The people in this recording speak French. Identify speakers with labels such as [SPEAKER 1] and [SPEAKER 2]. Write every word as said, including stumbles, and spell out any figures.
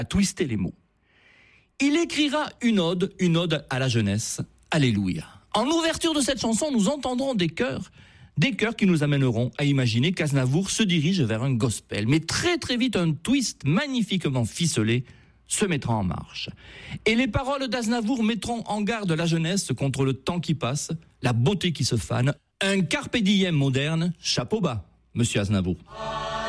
[SPEAKER 1] à twister les mots. Il écrira une ode, une ode à la jeunesse. Alléluia. En ouverture de cette chanson, nous entendrons des chœurs, des chœurs qui nous amèneront à imaginer qu'Aznavour se dirige vers un gospel. Mais très très vite, un twist magnifiquement ficelé se mettra en marche. Et les paroles d'Aznavour mettront en garde la jeunesse contre le temps qui passe, la beauté qui se fane. Un carpe diem moderne, chapeau bas, monsieur Aznavour.